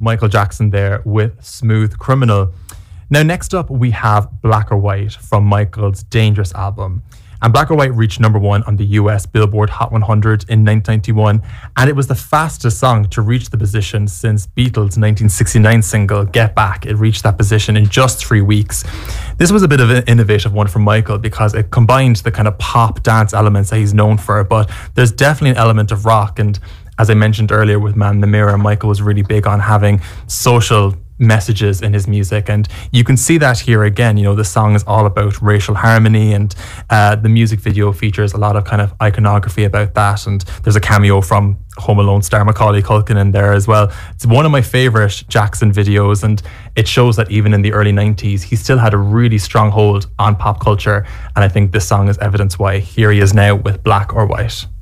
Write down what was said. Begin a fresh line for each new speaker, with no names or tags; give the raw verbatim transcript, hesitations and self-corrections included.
Michael Jackson there with Smooth Criminal. Now, next up, we have Black or White from Michael's Dangerous album. And Black or White reached number one on the U S Billboard Hot one hundred in nineteen ninety-one, and it was the fastest song to reach the position since Beatles' nineteen sixty-nine single, Get Back. It reached that position in just three weeks. This was a bit of an innovative one from Michael because it combined the kind of pop dance elements that he's known for, but there's definitely an element of rock. And as I mentioned earlier with Man in the Mirror, Michael was really big on having social messages in his music, and you can see that here again. You know, the song is all about racial harmony, and uh, the music video features a lot of kind of iconography about that, and there's a cameo from Home Alone star Macaulay Culkin in there as well. It's one of my favorite Jackson videos, and it shows that even in the early nineties he still had a really strong hold on pop culture, and I think this song is evidence why. Here he is now with Black or White.